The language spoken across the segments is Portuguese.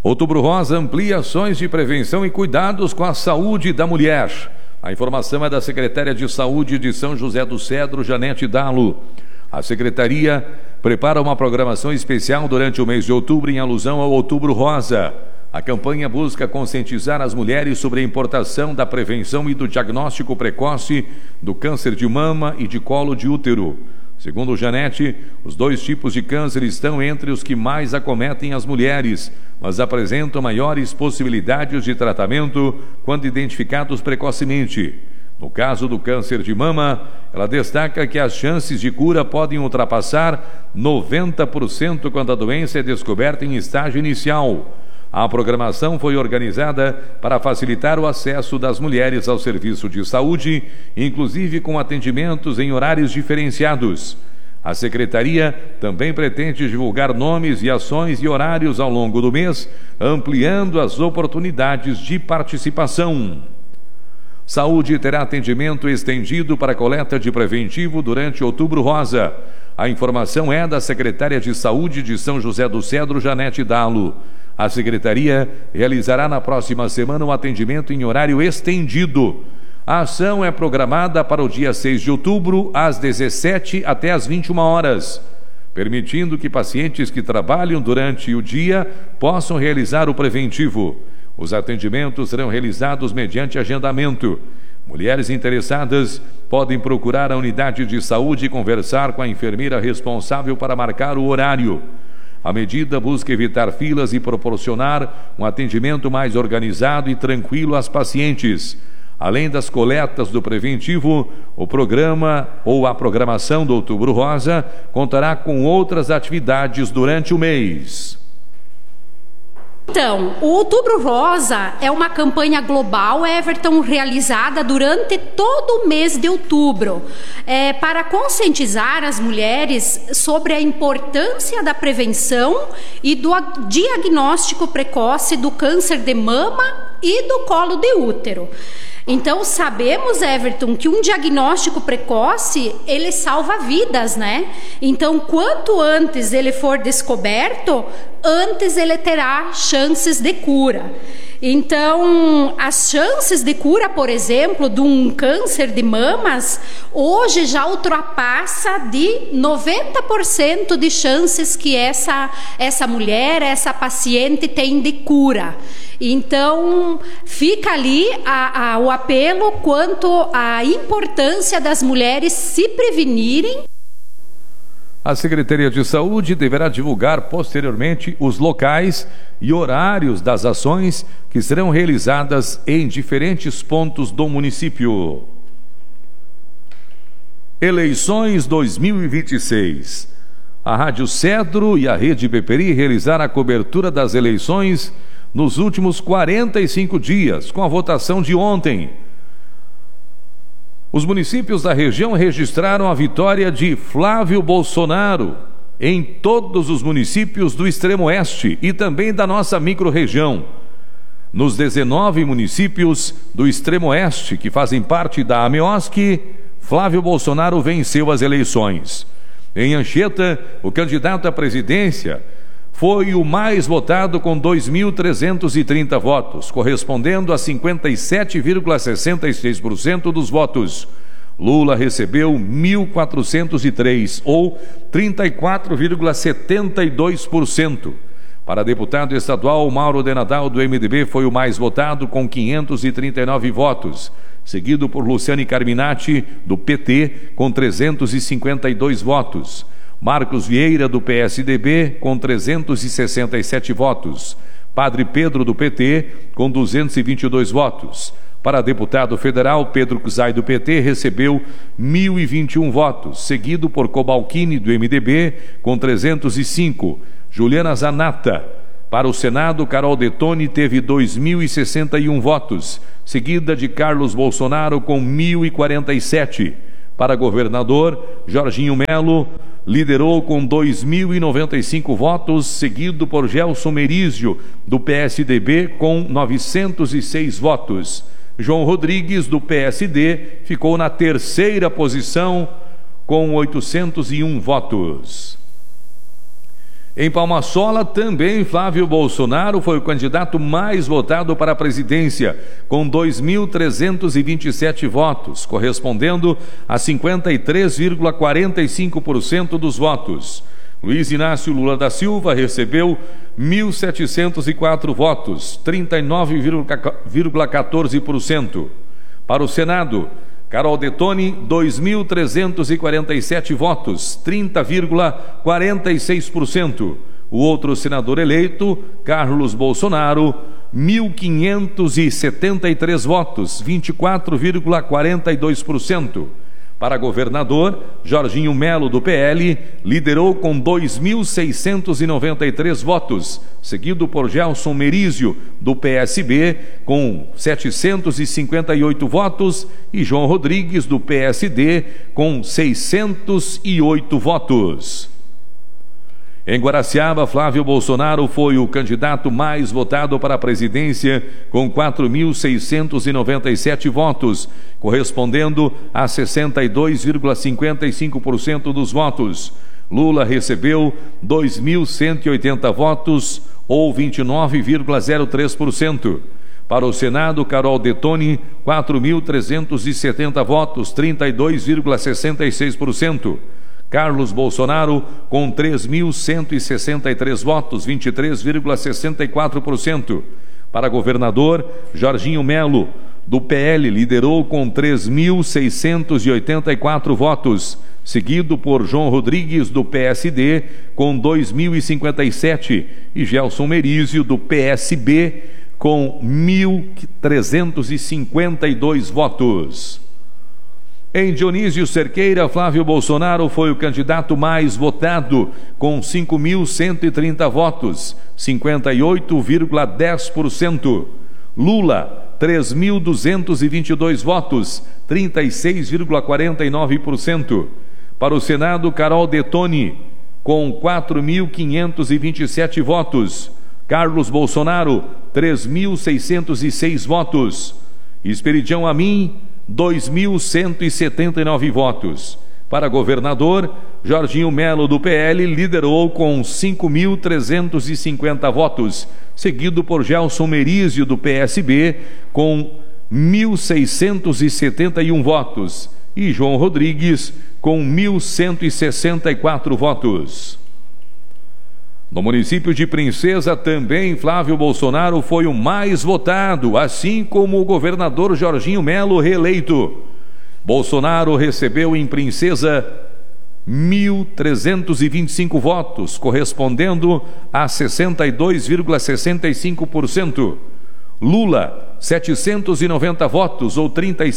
Outubro Rosa amplia ações de prevenção e cuidados com a saúde da mulher. A informação é da secretária de Saúde de São José do Cedro, Janete Dalo. A secretaria prepara uma programação especial durante o mês de outubro em alusão ao Outubro Rosa. A campanha busca conscientizar as mulheres sobre a importância da prevenção e do diagnóstico precoce do câncer de mama e de colo de útero. Segundo Janete, os dois tipos de câncer estão entre os que mais acometem as mulheres, mas apresentam maiores possibilidades de tratamento quando identificados precocemente. No caso do câncer de mama, ela destaca que as chances de cura podem ultrapassar 90% quando a doença é descoberta em estágio inicial. A programação foi organizada para facilitar o acesso das mulheres ao serviço de saúde, inclusive com atendimentos em horários diferenciados. A secretaria também pretende divulgar nomes e ações e horários ao longo do mês, ampliando as oportunidades de participação. Saúde terá atendimento estendido para coleta de preventivo durante Outubro Rosa. A informação é da secretária de Saúde de São José do Cedro, Janete Dalo. A secretaria realizará na próxima semana um atendimento em horário estendido. A ação é programada para o dia 6 de outubro, às 17 até às 21 horas, permitindo que pacientes que trabalham durante o dia possam realizar o preventivo. Os atendimentos serão realizados mediante agendamento. Mulheres interessadas podem procurar a unidade de saúde e conversar com a enfermeira responsável para marcar o horário. A medida busca evitar filas e proporcionar um atendimento mais organizado e tranquilo às pacientes. Além das coletas do preventivo, o programa ou a programação do Outubro Rosa contará com outras atividades durante o mês. Então, o Outubro Rosa é uma campanha global, Everton, realizada durante todo o mês de outubro, para conscientizar as mulheres sobre a importância da prevenção e do diagnóstico precoce do câncer de mama e do colo de útero. Então, sabemos, Everton, que um diagnóstico precoce, ele salva vidas, né? Então, quanto antes ele for descoberto, antes ele terá chances de cura. Então, as chances de cura, por exemplo, de um câncer de mamas, hoje já ultrapassa de 90% de chances que essa mulher, essa paciente tem de cura. Então, fica ali o apelo quanto à importância das mulheres se prevenirem. A Secretaria de Saúde deverá divulgar posteriormente os locais e horários das ações que serão realizadas em diferentes pontos do município. Eleições 2026. A Rádio Cedro e a Rede Beperi realizaram a cobertura das eleições nos últimos 45 dias, com a votação de ontem. Os municípios da região registraram a vitória de Flávio Bolsonaro em todos os municípios do extremo oeste e também da nossa microrregião. Nos 19 municípios do extremo oeste, que fazem parte da AMEOSC, Flávio Bolsonaro venceu as eleições. Em Anchieta, o candidato à presidência foi o mais votado com 2.330 votos, correspondendo a 57,66% dos votos. Lula recebeu 1.403, ou 34,72%. Para deputado estadual, Mauro de Nadal, do MDB, foi o mais votado com 539 votos, seguido por Luciane Carminati, do PT, com 352 votos. Marcos Vieira, do PSDB, com 367 votos. Padre Pedro, do PT, com 222 votos. Para deputado federal, Pedro Cusai, do PT, recebeu 1.021 votos, seguido por Cobalcini, do MDB, com 305. Juliana Zanata. Para o Senado, Carol Detoni teve 2.061 votos, seguida de Carlos Bolsonaro, com 1.047. Para governador, Jorginho Melo liderou com 2.095 votos, seguido por Gelson Merizio, do PSDB, com 906 votos. João Rodrigues, do PSD, ficou na terceira posição, com 801 votos. Em Palma-Sola, também Flávio Bolsonaro foi o candidato mais votado para a presidência, com 2.327 votos, correspondendo a 53,45% dos votos. Luiz Inácio Lula da Silva recebeu 1.704 votos, 39,14%. Para o Senado, Carol Detoni, 2.347 votos, 30,46%. O outro senador eleito, Carlos Bolsonaro, 1.573 votos, 24,42%. Para governador, Jorginho Melo, do PL, liderou com 2.693 votos, seguido por Gelson Merizio, do PSB, com 758 votos, e João Rodrigues, do PSD, com 608 votos. Em Guaraciaba, Flávio Bolsonaro foi o candidato mais votado para a presidência, com 4.697 votos, correspondendo a 62,55% dos votos. Lula recebeu 2.180 votos, ou 29,03%. Para o Senado, Carol Detoni, 4.370 votos, 32,66%. Carlos Bolsonaro, com 3.163 votos, 23,64%. Para governador, Jorginho Melo, do PL, liderou com 3.684 votos, seguido por João Rodrigues, do PSD, com 2.057, e Gelson Merizio, do PSB, com 1.352 votos. Em Dionísio Cerqueira, Flávio Bolsonaro foi o candidato mais votado, com 5.130 votos, 58,10%. Lula, 3.222 votos, 36,49%. Para o Senado, Carol Detoni, com 4.527 votos. Carlos Bolsonaro, 3.606 votos. Esperidião Amin, 2.179 votos. Para governador, Jorginho Melo, do PL, liderou com 5.350 votos, seguido por Gelson Merizio, do PSB, com 1.671 votos, e João Rodrigues, com 1.164 votos. No município de Princesa, também Flávio Bolsonaro foi o mais votado, assim como o governador Jorginho Melo, reeleito. Bolsonaro recebeu em Princesa 1.325 votos, correspondendo a 62,65%. Lula, 790 votos, ou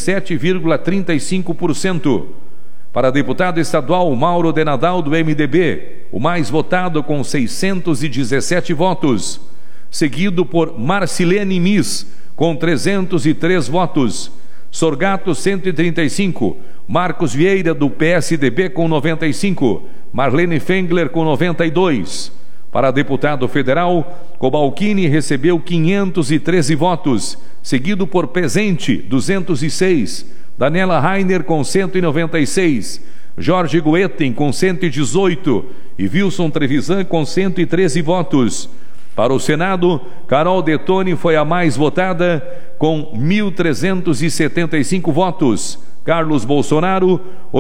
37,35%. Para deputado estadual, Mauro de Nadal, do MDB, o mais votado com 617 votos, seguido por Marcilene Miss, com 303 votos, Sorgato, 135, Marcos Vieira, do PSDB, com 95, Marlene Fengler, com 92. Para deputado federal, Cobalcini recebeu 513 votos, seguido por Pezente, 206, Daniela Rainer, com 196, Jorge Goetten, com 118 e Wilson Trevisan, com 113 votos. Para o Senado, Carol Detoni foi a mais votada, com 1.375 votos, Carlos Bolsonaro,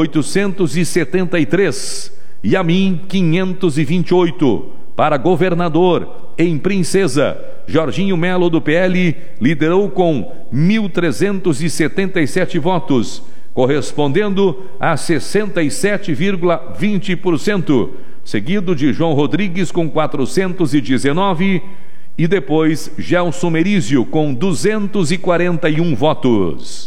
873 e Amin, 528. Para governador, em Princesa, Jorginho Melo, do PL, liderou com 1.377 votos, correspondendo a 67,20%, seguido de João Rodrigues com 419 e depois Gelson Merizio com 241 votos.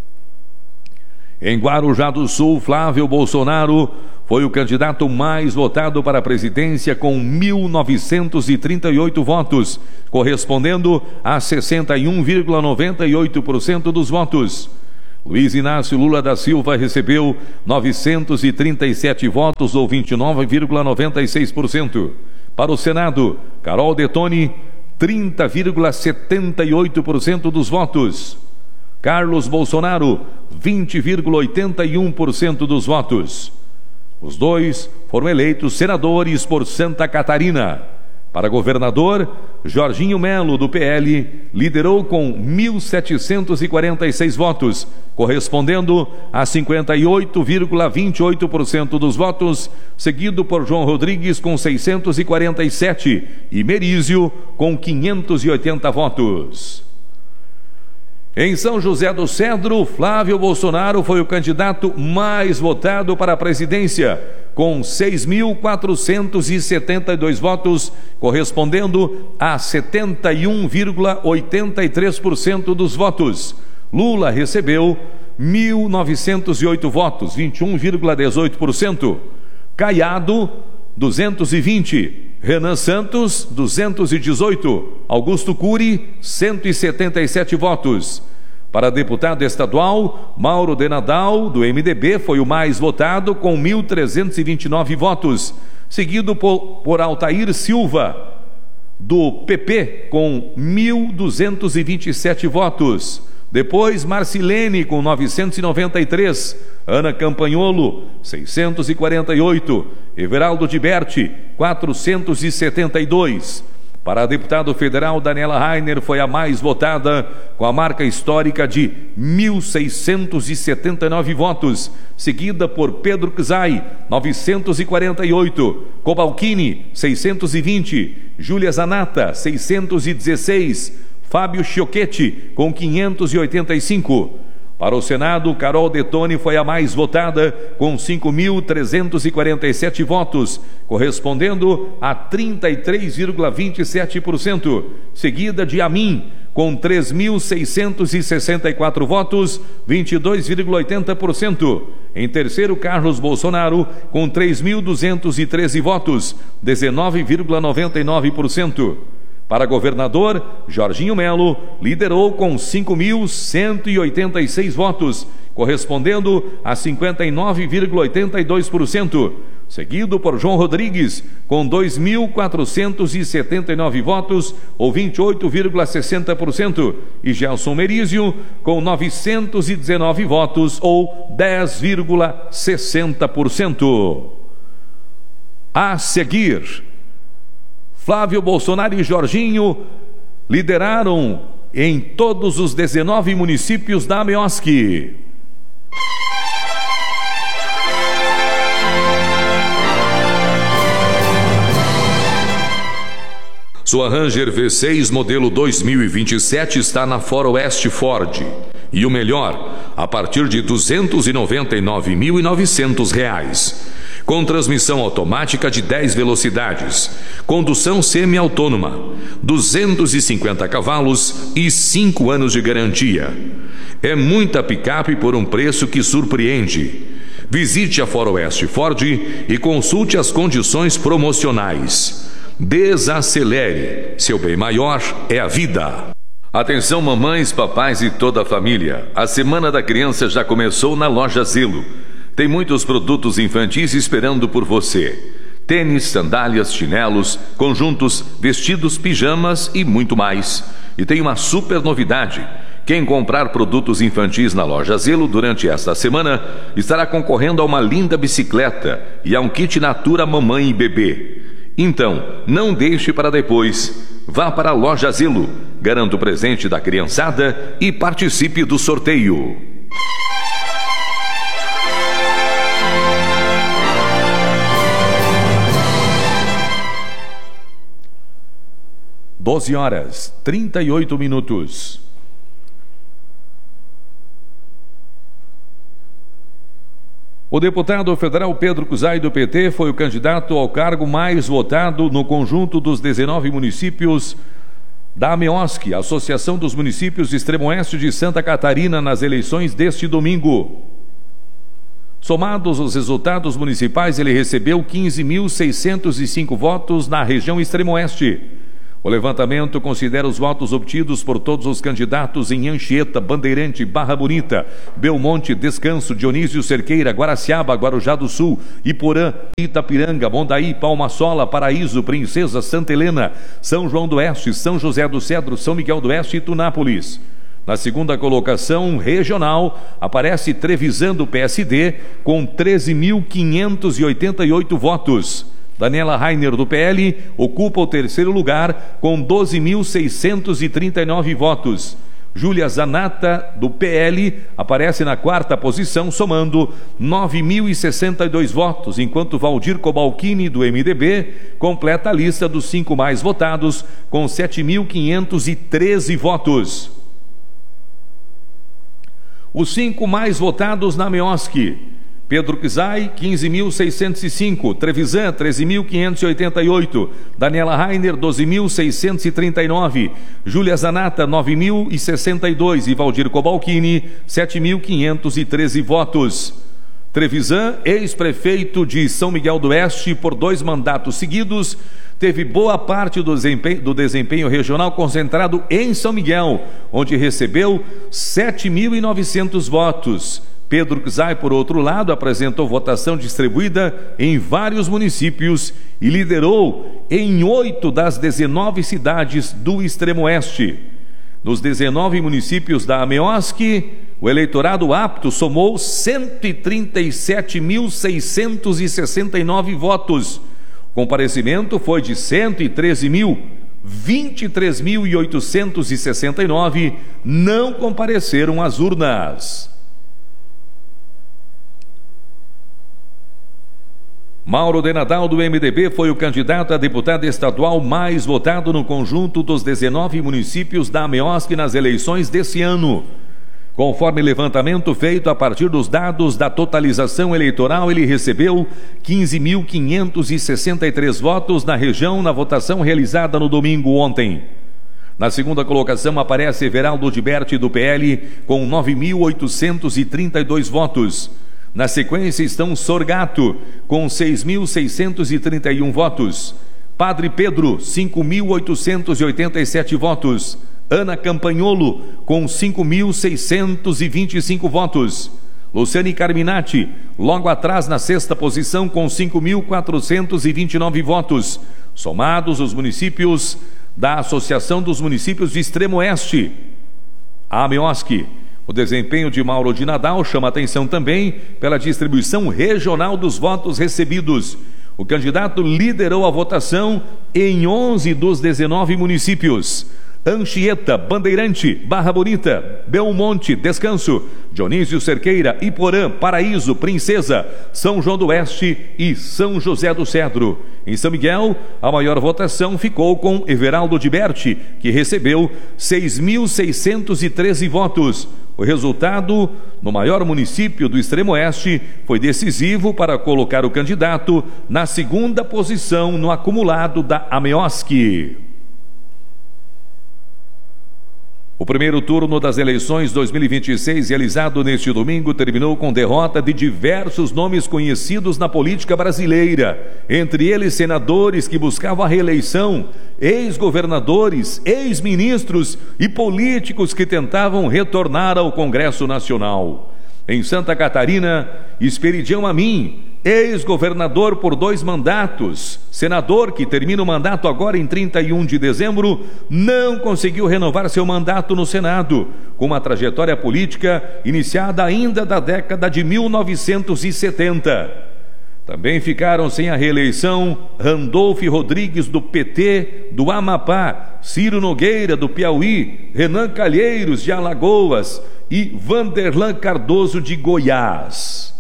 Em Guarujá do Sul, Flávio Bolsonaro foi o candidato mais votado para a presidência com 1.938 votos, correspondendo a 61,98% dos votos. Luiz Inácio Lula da Silva recebeu 937 votos, ou 29,96%. Para o Senado, Carol Detoni, 30,78% dos votos. Carlos Bolsonaro, 20,81% dos votos. Os dois foram eleitos senadores por Santa Catarina. Para governador, Jorginho Melo, do PL, liderou com 1.746 votos, correspondendo a 58,28% dos votos, seguido por João Rodrigues com 647 e Merizio com 580 votos. Em São José do Cedro, Flávio Bolsonaro foi o candidato mais votado para a presidência, com 6.472 votos, correspondendo a 71,83% dos votos. Lula recebeu 1.908 votos, 21,18%. Caiado, 220. Renan Santos, 218. Augusto Cury, 177 votos. Para deputado estadual, Mauro de Nadal, do MDB, foi o mais votado, com 1.329 votos, seguido por Altair Silva, do PP, com 1.227 votos. Depois, Marcilene, com 993. Ana Campanholo, 648. Everaldo Diberti, 472. Para a deputado federal, Daniela Rainer foi a mais votada, com a marca histórica de 1.679 votos, seguida por Pedro Czai, 948, Cobalcini, 620, Júlia Zanata, 616, Fábio Chiochetti, com 585. Para o Senado, Carol Detone foi a mais votada, com 5.347 votos, correspondendo a 33,27%, seguida de Amin, com 3.664 votos, 22,80%. Em terceiro, Carlos Bolsonaro, com 3.213 votos, 19,99%. Para governador, Jorginho Melo liderou com 5.186 votos, correspondendo a 59,82%, seguido por João Rodrigues, com 2.479 votos, ou 28,60%, e Gelson Merizio, com 919 votos, ou 10,60%. A seguir, Flávio Bolsonaro e Jorginho lideraram em todos os 19 municípios da AMEOSC. Sua Ranger V6 modelo 2027 está na Faroeste Ford. E o melhor, a partir de R$ 299.900. Com transmissão automática de 10 velocidades, condução semi-autônoma, 250 cavalos e 5 anos de garantia. É muita picape por um preço que surpreende. Visite a Faroeste Ford e consulte as condições promocionais. Desacelere, seu bem maior é a vida. Atenção, mamães, papais e toda a família. A Semana da Criança já começou na Loja Zelo. Tem muitos produtos infantis esperando por você. Tênis, sandálias, chinelos, conjuntos, vestidos, pijamas e muito mais. E tem uma super novidade. Quem comprar produtos infantis na Loja Zelo durante esta semana estará concorrendo a uma linda bicicleta e a um kit Natura Mamãe e Bebê. Então, não deixe para depois. Vá para a Loja Zelo, garanta o presente da criançada e participe do sorteio. 12h38. O deputado federal Pedro Czai, do PT, foi o candidato ao cargo mais votado no conjunto dos 19 municípios da AMEOSC, Associação dos Municípios de Extremo-Oeste de Santa Catarina, nas eleições deste domingo. Somados os resultados municipais, ele recebeu 15.605 votos na região Extremo-Oeste. O levantamento considera os votos obtidos por todos os candidatos em Anchieta, Bandeirante, Barra Bonita, Belmonte, Descanso, Dionísio Cerqueira, Guaraciaba, Guarujá do Sul, Iporã, Itapiranga, Mondaí, Palma-Sola, Paraíso, Princesa, Santa Helena, São João do Oeste, São José do Cedro, São Miguel do Oeste e Tunápolis. Na segunda colocação regional, aparece Trevisan do PSD com 13.588 votos. Daniela Rainer do PL ocupa o terceiro lugar com 12.639 votos. Júlia Zanata, do PL, aparece na quarta posição, somando 9.062 votos, enquanto Valdir Cobalcini, do MDB, completa a lista dos 5 mais votados, com 7.513 votos. Os 5 mais votados na MEOSC: Pedro Kizai, 15.605, Trevisan, 13.588, Daniela Rainer, 12.639, Júlia Zanata, 9.062 e Valdir Cobalcini, 7.513 votos. Trevisan, ex-prefeito de São Miguel do Oeste por 2 mandatos seguidos, teve boa parte do desempenho regional concentrado em São Miguel, onde recebeu 7.900 votos. Pedro Kizai, por outro lado, apresentou votação distribuída em vários municípios e liderou em 8 das 19 cidades do extremo oeste. Nos 19 municípios da MEOSC, o eleitorado apto somou 137.669 votos. O comparecimento foi de 113.023.869 não compareceram às urnas. Mauro de Nadal, do MDB, foi o candidato a deputado estadual mais votado no conjunto dos 19 municípios da MEOSC nas eleições desse ano. Conforme levantamento feito a partir dos dados da totalização eleitoral, ele recebeu 15.563 votos na região na votação realizada no domingo ontem. Na segunda colocação aparece Everaldo Diberti, do PL, com 9.832 votos. Na sequência estão Sorgato, com 6.631 votos. Padre Pedro, 5.887 votos. Ana Campagnolo, com 5.625 votos. Luciane Carminati, logo atrás na sexta posição, com 5.429 votos. Somados os municípios da Associação dos Municípios de Extremo Oeste, a MEOSC. O desempenho de Mauro de Nadal chama atenção também pela distribuição regional dos votos recebidos. O candidato liderou a votação em 11 dos 19 municípios: Anchieta, Bandeirante, Barra Bonita, Belmonte, Descanso, Dionísio Cerqueira, Iporã, Paraíso, Princesa, São João do Oeste e São José do Cedro. Em São Miguel, a maior votação ficou com Everaldo Diberti, que recebeu 6.613 votos. O resultado, no maior município do extremo oeste, foi decisivo para colocar o candidato na segunda posição no acumulado da MEOSC. O primeiro turno das eleições 2026, realizado neste domingo, terminou com derrota de diversos nomes conhecidos na política brasileira, entre eles senadores que buscavam a reeleição, ex-governadores, ex-ministros e políticos que tentavam retornar ao Congresso Nacional. Em Santa Catarina, Esperidião Amin, ex-governador por 2 mandatos, senador que termina o mandato agora em 31 de dezembro, não conseguiu renovar seu mandato no Senado, com uma trajetória política iniciada ainda da década de 1970. Também ficaram sem a reeleição Randolfo Rodrigues, do PT do Amapá, Ciro Nogueira, do Piauí, Renan Calheiros, de Alagoas e Vanderlan Cardoso, de Goiás.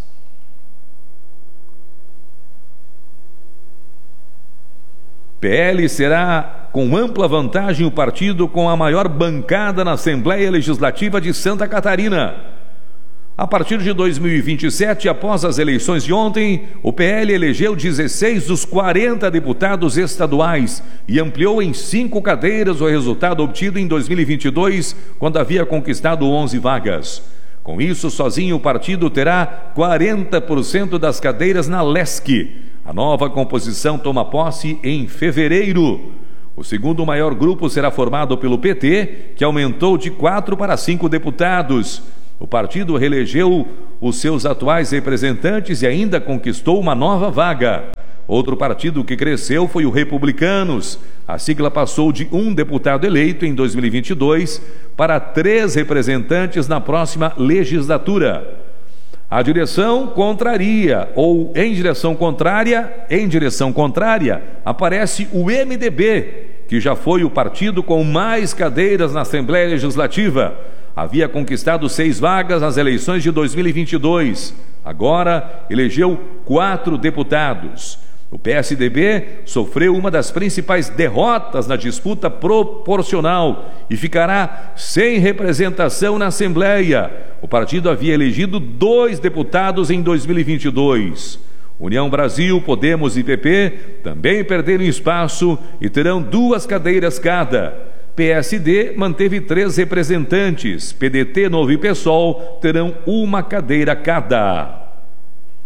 PL será, com ampla vantagem, o partido com a maior bancada na Assembleia Legislativa de Santa Catarina. A partir de 2027, após as eleições de ontem, o PL elegeu 16 dos 40 deputados estaduais e ampliou em 5 cadeiras o resultado obtido em 2022, quando havia conquistado 11 vagas. Com isso, sozinho, o partido terá 40% das cadeiras na LESC. A nova composição toma posse em fevereiro. O segundo maior grupo será formado pelo PT, que aumentou de 4 para 5 deputados. O partido reelegeu os seus atuais representantes e ainda conquistou uma nova vaga. Outro partido que cresceu foi o Republicanos. A sigla passou de 1 deputado eleito em 2022 para 3 representantes na próxima legislatura. A direção contraria, ou em direção contrária, aparece o MDB, que já foi o partido com mais cadeiras na Assembleia Legislativa. Havia conquistado 6 vagas nas eleições de 2022. Agora elegeu 4 deputados. O PSDB sofreu uma das principais derrotas na disputa proporcional e ficará sem representação na Assembleia. O partido havia elegido 2 deputados em 2022. União Brasil, Podemos e PP também perderam espaço e terão 2 cadeiras cada. PSD manteve 3 representantes. PDT, Novo e PSOL terão 1 cadeira cada.